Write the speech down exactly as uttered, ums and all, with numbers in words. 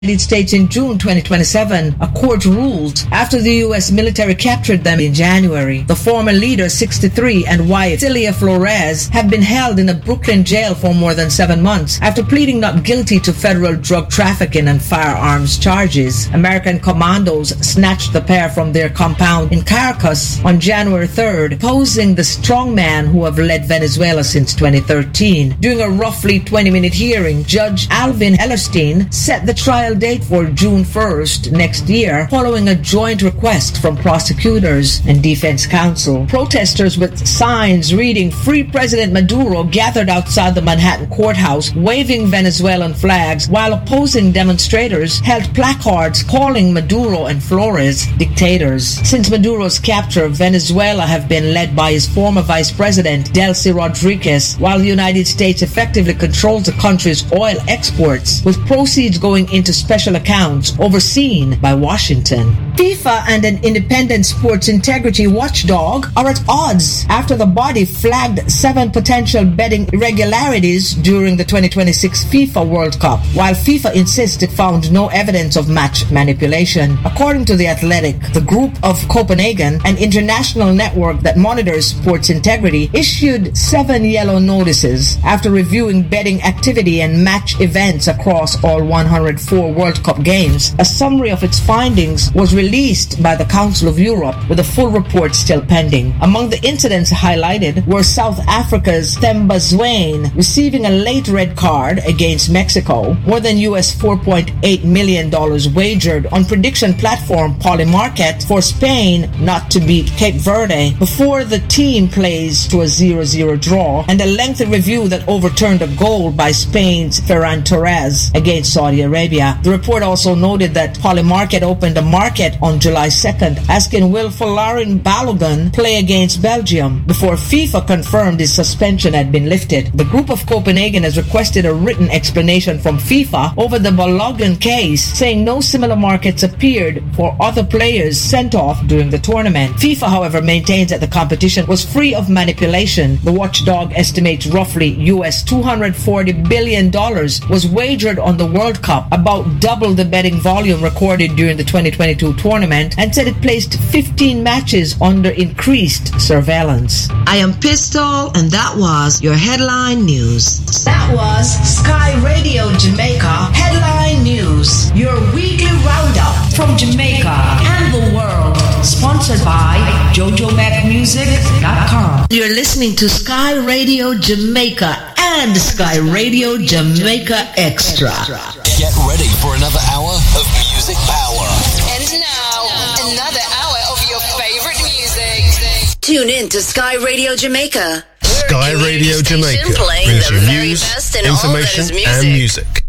United States in June twenty twenty-seven, a court ruled after the U S military captured them in January. The former leader, sixty-three, and wife, Celia Flores, have been held in a Brooklyn jail for more than seven months after pleading not guilty to federal drug trafficking and firearms charges. American commandos snatched the pair from their compound in Caracas on January third, posing the strongman who have led Venezuela since twenty thirteen. During a roughly twenty-minute hearing, Judge Alvin Hellerstein set the trial date for June first next year, following a joint request from prosecutors and defense counsel. Protesters with signs reading "Free President Maduro" gathered outside the Manhattan courthouse, waving Venezuelan flags, while opposing demonstrators held placards calling Maduro and Flores dictators. Since Maduro's capture, Venezuela have been led by his former vice president, Delcy Rodriguez, while the United States effectively controls the country's oil exports, with proceeds going into special accounts overseen by Washington. FIFA and an independent sports integrity watchdog are at odds after the body flagged seven potential betting irregularities during the twenty twenty-six FIFA World Cup, while FIFA insists it found no evidence of match manipulation. According to The Athletic, the Group of Copenhagen, an international network that monitors sports integrity, issued seven yellow notices after reviewing betting activity and match events across all one hundred four World Cup games. A summary of its findings was released by the Council of Europe, with a full report still pending. Among the incidents highlighted were South Africa's Themba Zwane receiving a late red card against Mexico, more than U S four point eight million dollars wagered on prediction platform Polymarket for Spain not to beat Cape Verde before the team plays to a zero zero draw, and a lengthy review that overturned a goal by Spain's Ferran Torres against Saudi Arabia. The report also noted that Polymarket opened a market on July second, asking will Folarin Balogun play against Belgium before FIFA confirmed his suspension had been lifted. The Group of Copenhagen has requested a written explanation from FIFA over the Balogun case, saying no similar markets appeared for other players sent off during the tournament. FIFA, however, maintains that the competition was free of manipulation. The watchdog estimates roughly U S two hundred forty billion dollars was wagered on the World Cup, about double the betting volume recorded during the twenty twenty-two tournament, and said it placed fifteen matches under increased surveillance. I am Pistol, and that was your headline news. That was Sky Radio Jamaica Headline News, your weekly roundup from Jamaica and the world, sponsored by Jojo Mac Music dot com. You're listening to Sky Radio Jamaica and Sky Radio Jamaica Extra. Get ready for another hour of music power. And now, another hour of your favorite music. Tune in to Sky Radio Jamaica. Sky Radio Jamaica brings you news, information, and music.